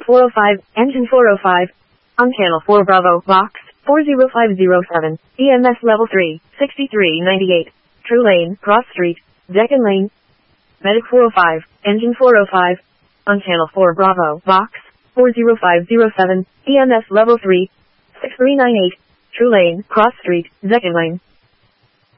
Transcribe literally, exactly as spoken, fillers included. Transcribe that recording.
four oh five, engine four oh five. On channel four Bravo, box, four zero five zero seven, E M S level three, sixty-three ninety-eight. True lane, cross street, Deccan lane. Medic four oh five, engine four oh five. On channel four Bravo, box, four zero five zero seven, E M S level three, six three nine eight. True lane, cross street, Deccan lane.